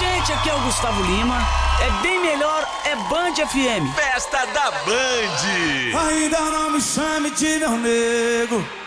gente, aqui é o Gustavo Lima. É bem melhor, é Band FM. Festa da Band. Ainda não me chame de meu nego.